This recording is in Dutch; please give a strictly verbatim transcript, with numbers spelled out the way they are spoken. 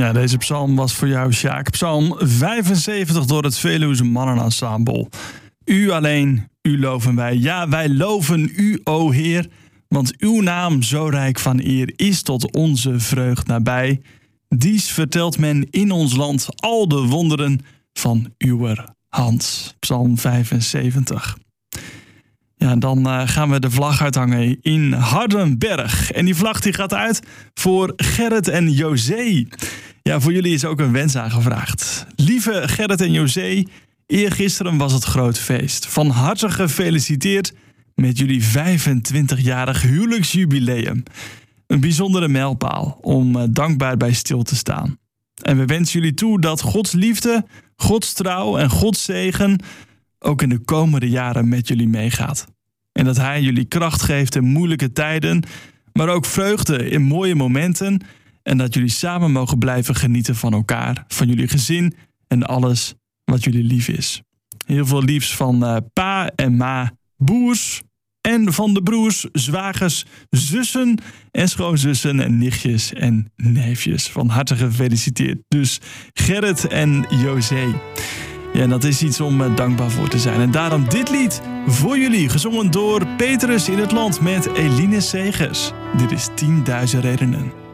Ja, deze psalm was voor jou, Sjaak. Psalm vijfenzeventig door het Veluwse Mannenensemble. U alleen, u loven wij. Ja, wij loven u, o Heer. Want uw naam, zo rijk van eer, is tot onze vreugd nabij. Dies vertelt men in ons land al de wonderen van uw hand. Psalm vijfenzeventig. Ja, dan uh, gaan we de vlag uithangen in Hardenberg. En die vlag die gaat uit voor Gerrit en José. Ja, voor jullie is ook een wens aangevraagd. Lieve Gerrit en José, eergisteren was het groot feest. Van harte gefeliciteerd met jullie vijfentwintigjarig huwelijksjubileum. Een bijzondere mijlpaal om uh, dankbaar bij stil te staan. En we wensen jullie toe dat Gods liefde, Gods trouw en Gods zegen ook in de komende jaren met jullie meegaat. En dat hij jullie kracht geeft in moeilijke tijden, maar ook vreugde in mooie momenten. En dat jullie samen mogen blijven genieten van elkaar, van jullie gezin en alles wat jullie lief is. Heel veel liefs van uh, pa en ma Boers en van de broers, zwagers, zussen en schoonzussen en nichtjes en neefjes. Van harte gefeliciteerd. Dus Gerrit en José. Ja, en dat is iets om uh, dankbaar voor te zijn. En daarom dit lied voor jullie, gezongen door Petrus in het Land met Eline Segers. Dit is tienduizend redenen.